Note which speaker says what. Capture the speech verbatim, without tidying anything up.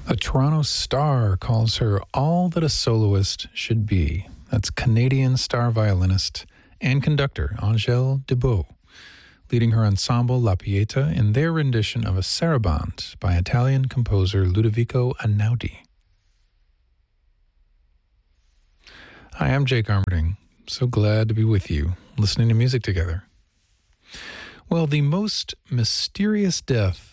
Speaker 1: A Toronto Star calls her all that a soloist should be. That's Canadian star violinist and conductor Angèle Debout, leading her ensemble La Pieta in their rendition of a sarabande by Italian composer Ludovico Einaudi. Hi, I'm Jake Armerding. So glad to be with you, listening to music together. Well, the most mysterious death